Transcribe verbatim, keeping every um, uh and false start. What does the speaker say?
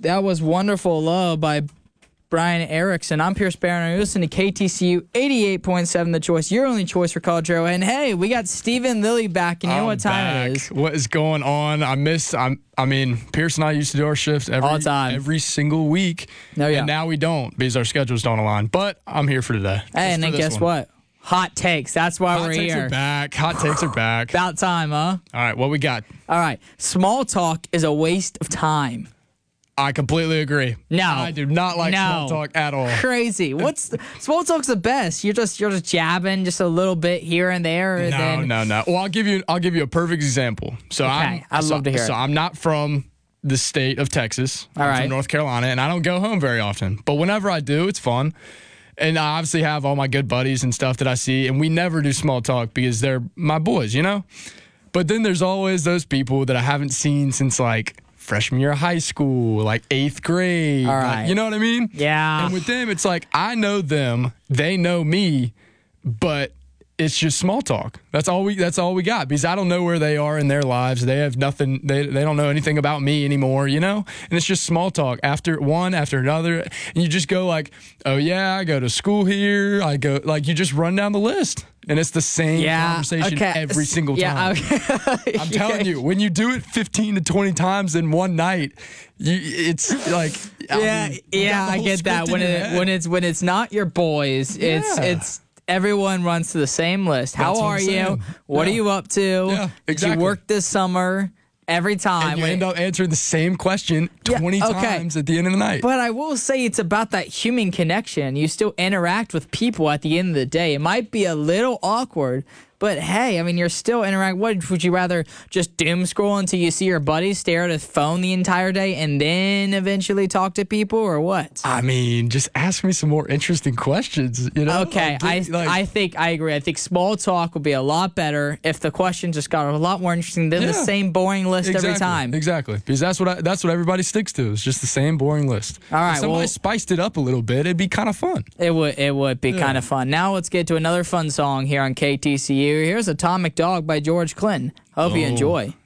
that was Wonderful Love by Brian Erickson. I'm Pierce Barron. You're listening to K T C U eighty-eight point seven, The Choice, your only choice for college radio. And hey, we got Stephen Lilly back, and you know I'm what time back. it is. What is going on? I missed. I'm. I mean, Pierce and I used to do our shifts every All the time. every single week. No, yeah. And now we don't because our schedules don't align. But I'm here for today. Hey, Just and for then this guess one. what? Hot takes. That's why Hot we're takes here. are back. Hot takes are back. About time, huh? All right, what we got? All right. Small talk is a waste of time. I completely agree. No. I do not like No. small talk at all. Crazy. What's the, small talk's the best. You're just you're just jabbing just a little bit here and there. And No, then, no, no. Well, I'll give you. I'll give you a perfect example. So Okay, I'm. I'd so, love to hear So it. I'm not from the state of Texas. All I'm right. from North Carolina, and I don't go home very often. But whenever I do, it's fun. And I obviously have all my good buddies and stuff that I see, and we never do small talk because they're my boys, you know? But then there's always those people that I haven't seen since like freshman year of high school, like eighth grade. All like, right. you know what I mean? Yeah. And with them, it's like I know them, they know me, but it's just small talk. That's all we that's all we got because I don't know where they are in their lives. They have nothing they they don't know anything about me anymore, you know? And it's just small talk after one after another. And you just go like, "Oh yeah, I go to school here." I go like you just run down the list. And it's the same Yeah. conversation Okay. every single Yeah, time. okay. I'm telling you, when you do it fifteen to twenty times in one night, you it's like I Yeah, mean, you yeah, got the I whole get that. script in When your it head. when it's when it's not your boys, it's Yeah. it's everyone runs to the same list. How That's what are I'm you? saying. What Yeah. are you up to? Yeah, Did exactly. you work this summer? Every time. and you When end it- up answering the same question Yeah, twenty okay. times at the end of the night. But I will say it's about that human connection. You still interact with people at the end of the day. It might be a little awkward, but hey, I mean, you're still interacting. What would you rather just doom scroll until you see your buddy stare at his phone the entire day and then eventually talk to people, or what? I mean, just ask me some more interesting questions. You know? Okay, Like, I get- like, I think I agree. I think small talk would be a lot better if the question just got a lot more interesting than the Yeah. same boring list exactly, every time. Exactly, because that's what I, that's what everybody sticks to. It's just the same boring list. All right, If somebody well- spiced it up a little bit, it'd be kind of fun. It would it would be Yeah. kind of fun. Now let's get to another fun song here on K T C U. Here's Atomic Dog by George Clinton. Hope you Oh. enjoy.